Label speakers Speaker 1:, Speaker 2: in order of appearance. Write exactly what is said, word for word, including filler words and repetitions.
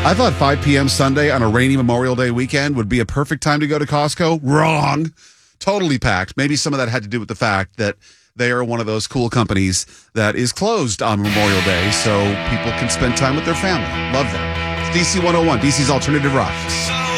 Speaker 1: I thought five p.m. Sunday on a rainy Memorial Day weekend would be a perfect time to go to Costco. Wrong. Totally packed. Maybe some of that had to do with the fact that they are one of those cool companies that is closed on Memorial Day so people can spend time with their family. Love that. It's D C one oh one, D C's Alternative Rock.